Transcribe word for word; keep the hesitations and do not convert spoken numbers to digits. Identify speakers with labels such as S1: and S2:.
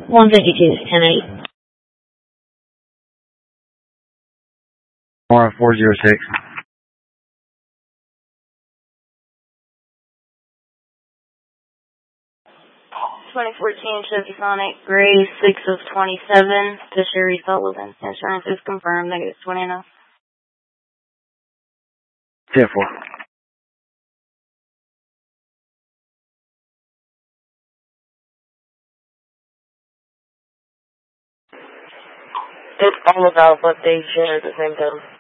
S1: one fifty-two, ten eight.
S2: One four zero six.
S3: twenty fourteen Chevy Sonic Gray, six of twenty-seven, to Sherry Sullivan. Insurance is confirmed, negative twenty enough.
S2: ten four.
S3: It's all about what they share at the same time.